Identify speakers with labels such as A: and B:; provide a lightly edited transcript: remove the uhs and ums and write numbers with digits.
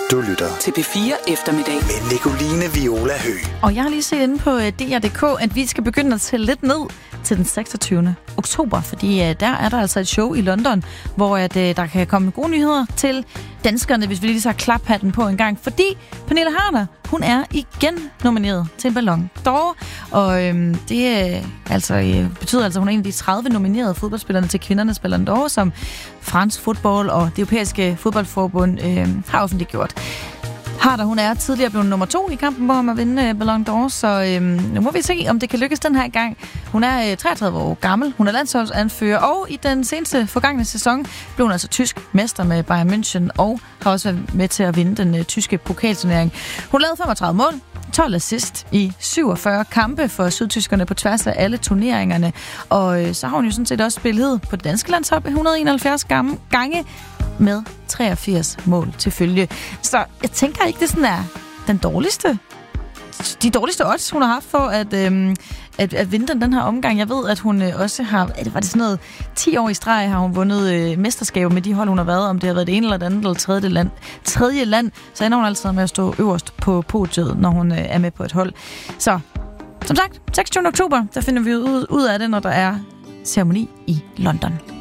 A: Du lytter
B: til P4 Eftermiddag
A: med Nicoline Viola Høgh.
C: Og jeg har lige set inde på DR.dk, at vi skal begynde at tælle lidt ned til den 26. oktober, fordi der er der altså et show i London, hvor der kan komme gode nyheder til danskerne, hvis vi lige så klaphatten på en gang. Fordi Pernille Harder, hun er igen nomineret til en Ballon d'Or, og det betyder altså, at hun er en af de 30 nominerede fodboldspillerne til kvindernes Ballon d'Or, som fransk fodbold og det europæiske fodboldforbund har offentliggjort. Harder, hun er tidligere blevet nummer 2 i kampen om at vinde Ballon d'Or, så nu må vi se, om det kan lykkes den her gang. Hun er 33 år gammel, hun er landsholdsanfører, og i den seneste forgangne sæson blev hun altså tysk mester med Bayern München, og har også været med til at vinde den tyske pokalturnering. Hun lavede 35 mål, 12 assist i 47 kampe for sydtyskerne på tværs af alle turneringerne, og så har hun jo sådan set også spillet på det danske landshold 171 gange, med 83 mål til følge. Så jeg tænker ikke, det sådan er de dårligste odds, hun har haft for at vinde den her omgang. Jeg ved, at hun også har, var det sådan noget 10 år i streg, har hun vundet mesterskaber med de hold, hun har været, om det har været det ene eller det andet eller tredje land, så ender hun altid med at stå øverst på podiet, når hun er med på et hold. Så, som sagt, 26. oktober, der finder vi ud af det, når der er ceremoni i London.